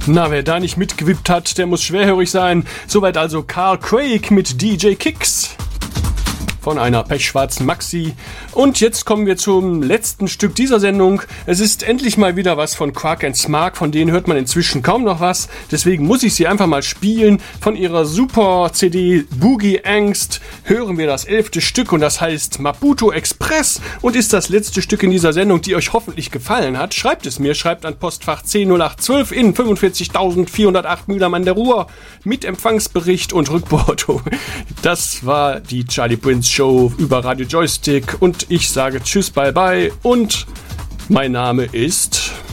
Na, wer da nicht mitgewippt hat, der muss schwerhörig sein. Soweit also Carl Craig mit DJ Kicks von einer pechschwarzen Maxi. Und jetzt kommen wir zum letzten Stück dieser Sendung. Es ist endlich mal wieder was von Quark & Smark, von denen hört man inzwischen kaum noch was. Deswegen muss ich sie einfach mal spielen. Von ihrer super CD Boogie Angst hören wir das 11. Stück und das heißt Maputo Express und ist das letzte Stück in dieser Sendung, die euch hoffentlich gefallen hat. Schreibt es mir, schreibt an Postfach 100812 in 45.408 Mühlheim an der Ruhr mit Empfangsbericht und Rückporto. Das war die Charlie Prince Show über Radio Joystick und ich sage Tschüss, bye bye und mein Name ist...